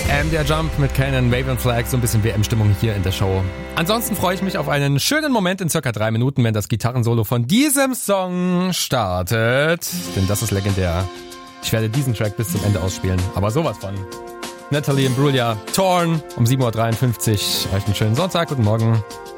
Der Jump mit Cannon, Raven Flag, so ein bisschen WM-Stimmung hier in der Show. Ansonsten freue ich mich auf einen schönen Moment in circa 3 Minuten, wenn das Gitarrensolo von diesem Song startet. Denn das ist legendär. Ich werde diesen Track bis zum Ende ausspielen, aber sowas von. Natalie Imbruglia, Torn, um 7.53 Uhr. Euch einen schönen Sonntag, guten Morgen.